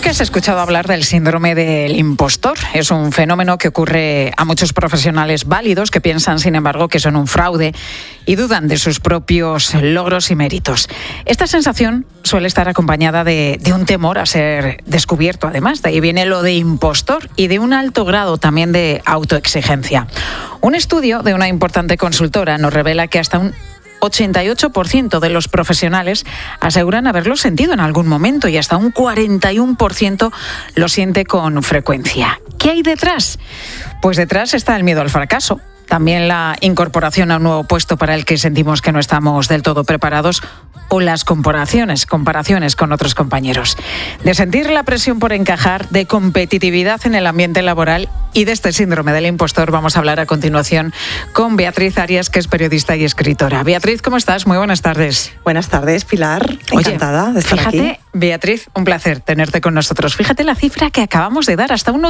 que has escuchado hablar del síndrome del impostor. Es un fenómeno que ocurre a muchos profesionales válidos que piensan, sin embargo, que son un fraude y dudan de sus propios logros y méritos. Esta sensación suele estar acompañada de un temor a ser descubierto, además. De ahí viene lo de impostor y de un alto grado también de autoexigencia. Un estudio de una importante consultora nos revela que hasta un 88% de los profesionales aseguran haberlo sentido en algún momento y hasta un 41% lo siente con frecuencia. ¿Qué hay detrás? Pues detrás está el miedo al fracaso. También la incorporación a un nuevo puesto para el que sentimos que no estamos del todo preparados o las comparaciones con otros compañeros. De sentir la presión por encajar, de competitividad en el ambiente laboral y de este síndrome del impostor vamos a hablar a continuación con Beatriz Arias, que es periodista y escritora. Beatriz, ¿cómo estás? Muy buenas tardes. Buenas tardes, Pilar. Encantada de estar aquí. Fíjate, Beatriz, un placer tenerte con nosotros. Fíjate la cifra que acabamos de dar. Hasta un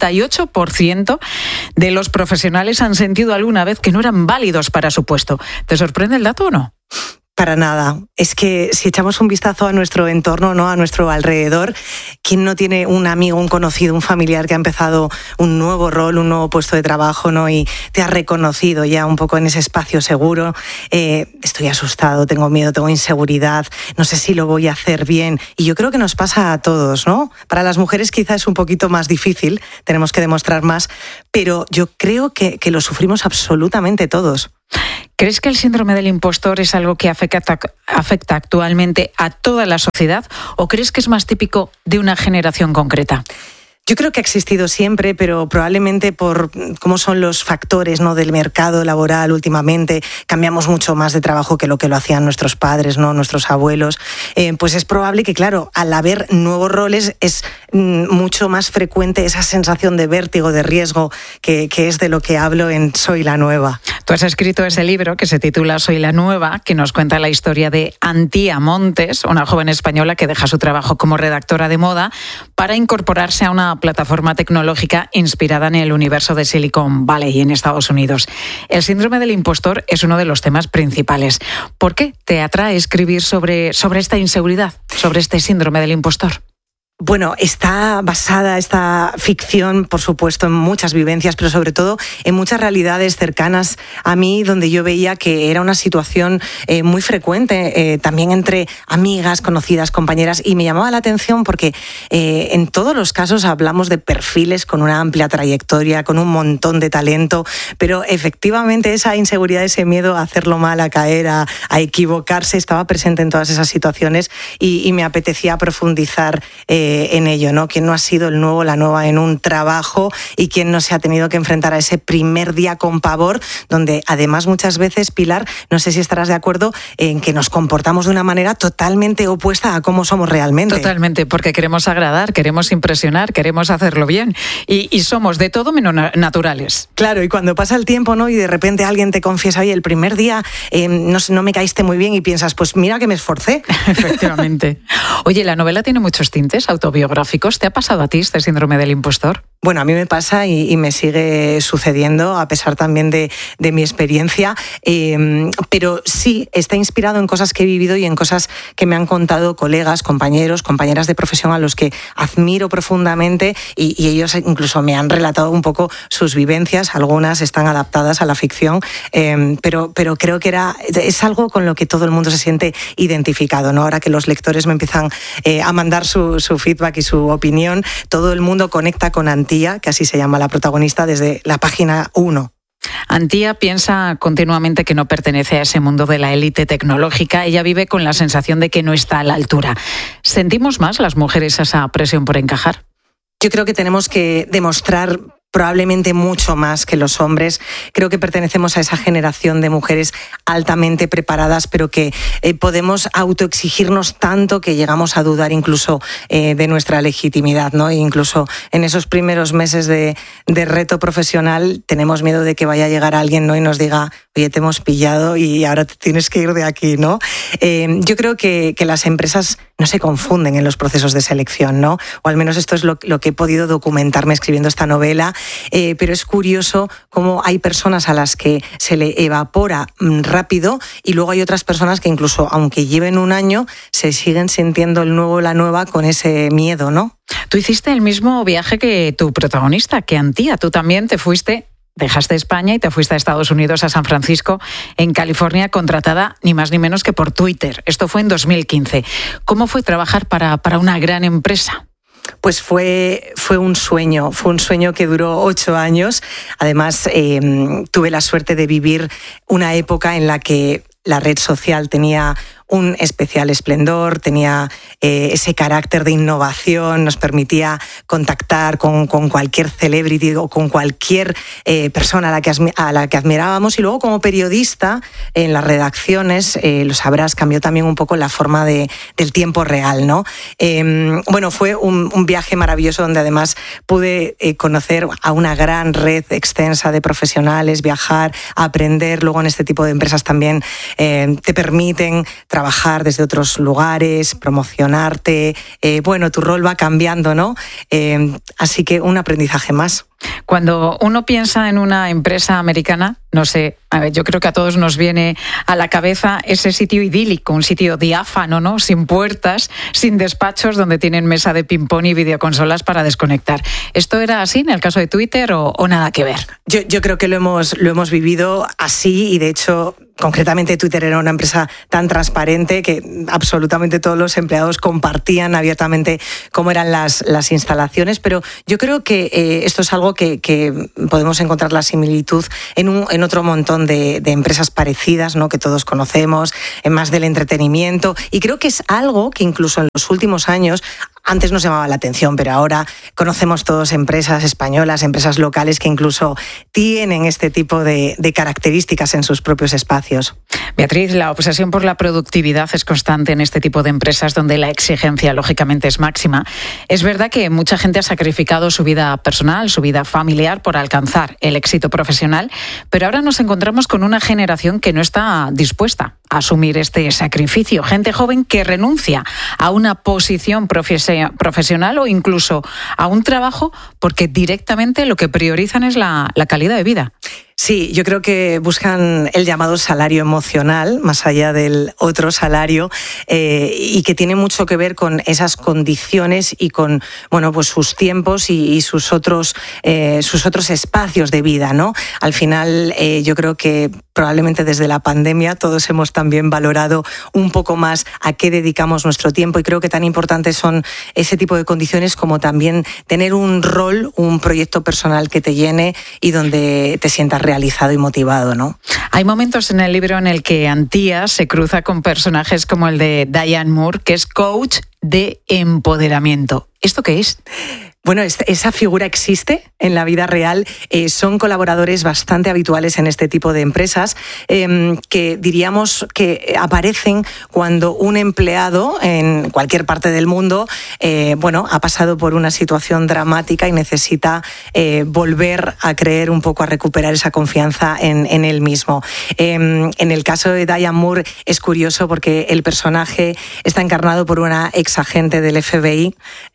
88% de los profesionales han sentido alguna vez que no eran válidos para su puesto. ¿Te sorprende el dato o no? Para nada. Es que si echamos un vistazo a nuestro entorno, ¿no? A nuestro alrededor, ¿quién no tiene un amigo, un conocido, un familiar que ha empezado un nuevo rol, un nuevo puesto de trabajo, ¿no? Y te ha reconocido ya un poco en ese espacio seguro? Estoy asustado, tengo miedo, tengo inseguridad, no sé si lo voy a hacer bien. Y yo creo que nos pasa a todos, ¿no? Para las mujeres quizás es un poquito más difícil, tenemos que demostrar más, pero yo creo que lo sufrimos absolutamente todos. ¿Crees que el síndrome del impostor es algo que afecta actualmente a toda la sociedad o crees que es más típico de una generación concreta? Yo creo que ha existido siempre, pero probablemente por cómo son los factores, ¿no? Del mercado laboral últimamente, cambiamos mucho más de trabajo que lo hacían nuestros padres, ¿no? Nuestros abuelos. Pues es probable que, claro, al haber nuevos roles es mucho más frecuente esa sensación de vértigo, de riesgo, que es de lo que hablo en Soy la Nueva. Tú has escrito ese libro que se titula Soy la Nueva, que nos cuenta la historia de Antía Montes, una joven española que deja su trabajo como redactora de moda para incorporarse a una plataforma tecnológica inspirada en el universo de Silicon Valley en Estados Unidos. El síndrome del impostor es uno de los temas principales. ¿Por qué te atrae escribir sobre esta inseguridad, sobre este síndrome del impostor? Bueno, está basada esta ficción, por supuesto, en muchas vivencias, pero sobre todo en muchas realidades cercanas a mí, donde yo veía que era una situación muy frecuente, también entre amigas, conocidas, compañeras, y me llamaba la atención porque en todos los casos hablamos de perfiles con una amplia trayectoria, con un montón de talento, pero efectivamente esa inseguridad, ese miedo a hacerlo mal, a caer, a equivocarse, estaba presente en todas esas situaciones y me apetecía profundizar en ello, ¿no? ¿Quién no ha sido el nuevo, la nueva en un trabajo y quién no se ha tenido que enfrentar a ese primer día con pavor, donde además muchas veces, Pilar, no sé si estarás de acuerdo, en que nos comportamos de una manera totalmente opuesta a cómo somos realmente? Totalmente, porque queremos agradar, queremos impresionar, queremos hacerlo bien y somos de todo menos naturales. Claro, y cuando pasa el tiempo, ¿no? Y de repente alguien te confiesa, oye, el primer día no me caíste muy bien y piensas, pues mira que me esforcé. Efectivamente. Oye, la novela tiene muchos tintes autobiográficos. ¿Te ha pasado a ti este síndrome del impostor? Bueno, a mí me pasa y me sigue sucediendo, a pesar también de mi experiencia, pero sí, está inspirado en cosas que he vivido y en cosas que me han contado colegas, compañeros, compañeras de profesión a los que admiro profundamente y ellos incluso me han relatado un poco sus vivencias, algunas están adaptadas a la ficción, pero creo que es algo con lo que todo el mundo se siente identificado, ¿no? Ahora que los lectores me empiezan a mandar su feedback y su opinión, todo el mundo conecta con Antía, que así se llama la protagonista, desde la página 1. Antía piensa continuamente que no pertenece a ese mundo de la élite tecnológica. Ella vive con la sensación de que no está a la altura. ¿Sentimos más las mujeres esa presión por encajar? Yo creo que tenemos que demostrar probablemente mucho más que los hombres. Creo que pertenecemos a esa generación de mujeres altamente preparadas, pero que podemos autoexigirnos tanto que llegamos a dudar incluso de nuestra legitimidad, ¿no? E incluso en esos primeros meses de reto profesional tenemos miedo de que vaya a llegar alguien, ¿no? Y nos diga, oye, te hemos pillado y ahora te tienes que ir de aquí, ¿no? Yo creo que las empresas no se confunden en los procesos de selección, ¿no? O al menos esto es lo que he podido documentarme escribiendo esta novela, pero es curioso cómo hay personas a las que se le evapora rápido y luego hay otras personas que incluso aunque lleven un año se siguen sintiendo el nuevo o la nueva con ese miedo, ¿no? Tú hiciste el mismo viaje que tu protagonista, que Antía. Tú también te fuiste, dejaste España y te fuiste a Estados Unidos, a San Francisco, en California, contratada ni más ni menos que por Twitter. Esto fue en 2015. ¿Cómo fue trabajar para una gran empresa? Pues fue un sueño que duró 8 años. Además, tuve la suerte de vivir una época en la que la red social tenía un especial esplendor, tenía ese carácter de innovación, nos permitía contactar con cualquier celebrity o con cualquier persona a la que admirábamos. Y luego, como periodista, en las redacciones, lo sabrás, cambió también un poco la forma del tiempo real, ¿no? Bueno, fue un viaje maravilloso donde además pude conocer a una gran red extensa de profesionales, viajar, aprender. Luego en este tipo de empresas también te permiten trabajar desde otros lugares, promocionarte. Bueno, tu rol va cambiando, ¿no? Así que un aprendizaje más. Cuando uno piensa en una empresa americana, no sé, yo creo que a todos nos viene a la cabeza ese sitio idílico, un sitio diáfano, ¿no? Sin puertas, sin despachos, donde tienen mesa de ping-pong y videoconsolas para desconectar. ¿Esto era así en el caso de Twitter o nada que ver? Yo creo que lo hemos vivido así y de hecho concretamente Twitter era una empresa tan transparente que absolutamente todos los empleados compartían abiertamente cómo eran las instalaciones, pero yo creo que esto es algo que podemos encontrar la similitud en otro montón de empresas parecidas, ¿no? Que todos conocemos, en más del entretenimiento, y creo que es algo que incluso en los últimos años antes nos llamaba la atención, pero ahora conocemos todos empresas españolas, empresas locales que incluso tienen este tipo de características en sus propios espacios. Beatriz, la obsesión por la productividad es constante en este tipo de empresas donde la exigencia lógicamente es máxima. Es verdad que mucha gente ha sacrificado su vida personal, su vida familiar por alcanzar el éxito profesional, pero ahora nos encontramos con una generación que no está dispuesta a asumir este sacrificio. Gente joven que renuncia a una posición profesional o incluso a un trabajo porque directamente lo que priorizan es la calidad de vida. Sí, yo creo que buscan el llamado salario emocional, más allá del otro salario, y que tiene mucho que ver con esas condiciones y con, bueno, pues sus tiempos y sus otros espacios de vida, ¿no? Al final, yo creo que probablemente desde la pandemia todos hemos también valorado un poco más a qué dedicamos nuestro tiempo, y creo que tan importantes son ese tipo de condiciones como también tener un rol, un proyecto personal que te llene y donde te sientas realizado y motivado, ¿no? Hay momentos en el libro en el que Antía se cruza con personajes como el de Diane Moore, que es coach de empoderamiento. ¿Esto qué es? Bueno, esa figura existe en la vida real. Son colaboradores bastante habituales en este tipo de empresas que diríamos que aparecen cuando un empleado en cualquier parte del mundo ha pasado por una situación dramática y necesita volver a creer un poco, a recuperar esa confianza en él mismo. En el caso de Diane Moore es curioso porque el personaje está encarnado por una ex agente del FBI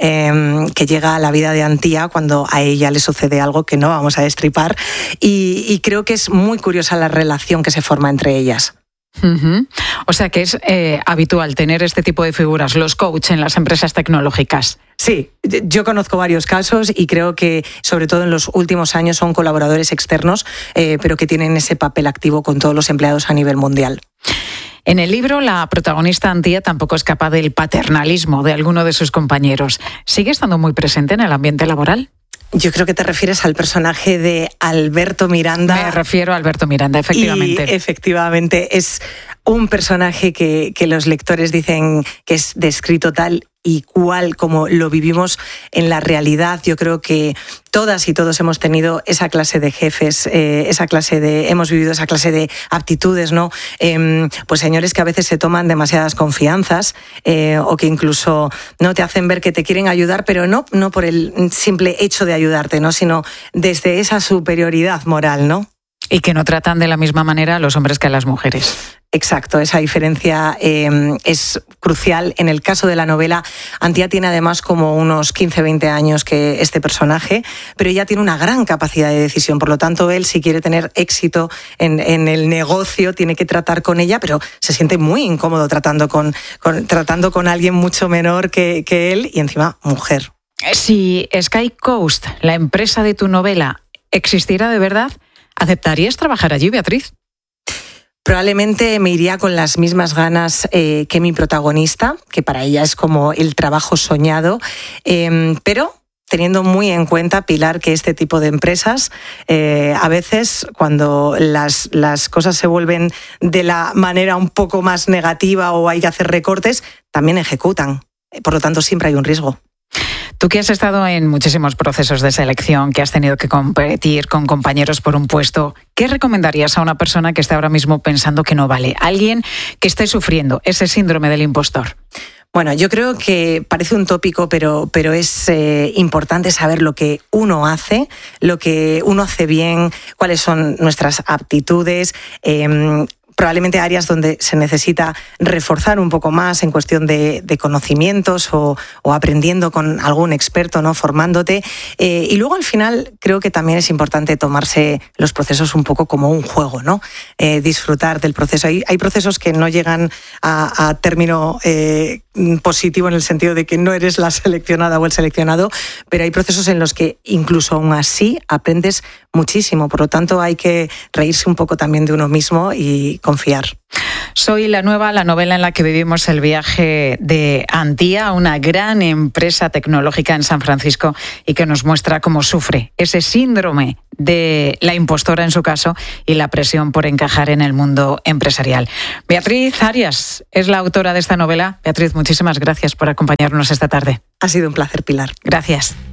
que llega a la vida de Antía cuando a ella le sucede algo que no vamos a destripar, y creo que es muy curiosa la relación que se forma entre ellas. Uh-huh. O sea que es habitual tener este tipo de figuras, los coach en las empresas tecnológicas. Sí, yo conozco varios casos y creo que sobre todo en los últimos años son colaboradores externos, pero que tienen ese papel activo con todos los empleados a nivel mundial. En el libro, la protagonista Antía tampoco escapa del paternalismo de alguno de sus compañeros. ¿Sigue estando muy presente en el ambiente laboral? Yo creo que te refieres al personaje de Alberto Miranda. Me refiero a Alberto Miranda, efectivamente. Y efectivamente es un personaje que los lectores dicen que es descrito tal y cual como lo vivimos en la realidad. Yo creo que todas y todos hemos tenido esa clase de jefes, hemos vivido esa clase de aptitudes, ¿no? Pues señores que a veces se toman demasiadas confianzas o que incluso no te hacen ver que te quieren ayudar, pero no por el simple hecho de ayudarte, ¿no? Sino desde esa superioridad moral, ¿no? Y que no tratan de la misma manera a los hombres que a las mujeres. Exacto, esa diferencia es crucial. En el caso de la novela, Antía tiene además como unos 15-20 años que este personaje, pero ella tiene una gran capacidad de decisión. Por lo tanto, él, si quiere tener éxito en el negocio, tiene que tratar con ella, pero se siente muy incómodo tratando con alguien mucho menor que él y encima mujer. Si Sky Coast, la empresa de tu novela, existiera de verdad, ¿aceptarías trabajar allí, Beatriz? Probablemente me iría con las mismas ganas que mi protagonista, que para ella es como el trabajo soñado, pero teniendo muy en cuenta, Pilar, que este tipo de empresas, a veces cuando las cosas se vuelven de la manera un poco más negativa o hay que hacer recortes, también ejecutan. Por lo tanto, siempre hay un riesgo. Tú que has estado en muchísimos procesos de selección, que has tenido que competir con compañeros por un puesto, ¿qué recomendarías a una persona que está ahora mismo pensando que no vale? Alguien que esté sufriendo ese síndrome del impostor. Bueno, yo creo que parece un tópico, pero es importante saber lo que uno hace bien, cuáles son nuestras aptitudes. Probablemente áreas donde se necesita reforzar un poco más en cuestión de conocimientos o aprendiendo con algún experto, ¿no? Formándote. Y luego al final creo que también es importante tomarse los procesos un poco como un juego, ¿no? Disfrutar del proceso. Hay procesos que no llegan a término positivo en el sentido de que no eres la seleccionada o el seleccionado, pero hay procesos en los que incluso aún así aprendes muchísimo. Por lo tanto, hay que reírse un poco también de uno mismo y confiar. Soy la Nueva, la novela en la que vivimos el viaje de Antía, una gran empresa tecnológica en San Francisco y que nos muestra cómo sufre ese síndrome de la impostora en su caso y la presión por encajar en el mundo empresarial. Beatriz Arias es la autora de esta novela. Beatriz, muchísimas gracias por acompañarnos esta tarde. Ha sido un placer, Pilar. Gracias.